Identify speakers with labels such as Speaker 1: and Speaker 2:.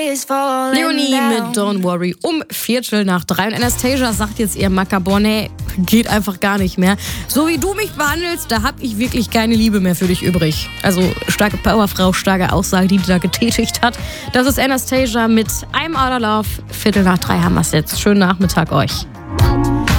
Speaker 1: Leonie mit Don't Worry um 2:45. Und Anastasia sagt jetzt ihr Macker, boah, nee, geht einfach gar nicht mehr. So wie du mich behandelst, da hab ich wirklich keine Liebe mehr für dich übrig. Also starke Powerfrau, starke Aussage, die da getätigt hat. Das ist Anastasia mit I'm Out of Love. 2:45 haben wir es jetzt. Schönen Nachmittag euch.